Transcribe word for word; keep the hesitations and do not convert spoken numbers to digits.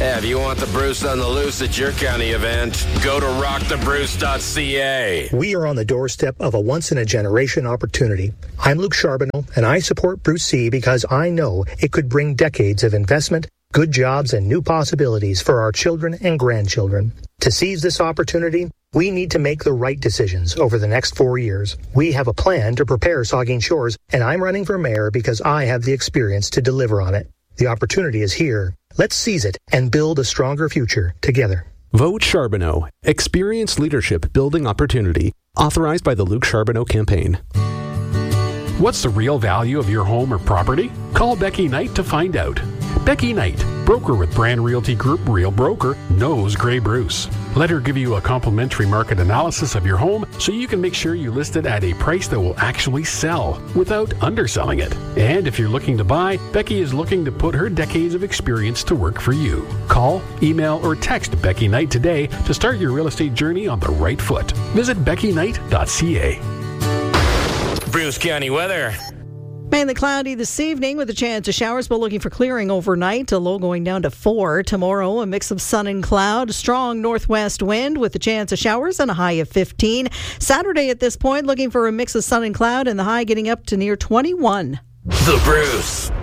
Yeah, if you want the Bruce on the loose at your county event, go to rock the bruce dot c a. We are on the doorstep of a once-in-a-generation opportunity. I'm Luke Charbonneau, and I support Bruce C because I know it could bring decades of investment, good jobs, and new possibilities for our children and grandchildren. To seize this opportunity, we need to make the right decisions over the next four years. We have a plan to prepare Saugeen Shores, and I'm running for mayor because I have the experience to deliver on it. The opportunity is here. Let's seize it and build a stronger future together. Vote Charbonneau. Experience leadership building opportunity. Authorized by the Luke Charbonneau campaign. What's the real value of your home or property? Call Becky Knight to find out. Becky Knight, broker with Brand Realty Group Real Broker, knows Grey Bruce. Let her give you a complimentary market analysis of your home so you can make sure you list it at a price that will actually sell without underselling it. And if you're looking to buy, Becky is looking to put her decades of experience to work for you. Call, email, or text Becky Knight today to start your real estate journey on the right foot. Visit becky knight dot c a. Bruce County weather. Mainly cloudy this evening with a chance of showers, but looking for clearing overnight. A low going down to four. Tomorrow, a mix of sun and cloud. A strong northwest wind with a chance of showers and a high of fifteen. Saturday at this point, looking for a mix of sun and cloud and the high getting up to near twenty-one. The Bruce.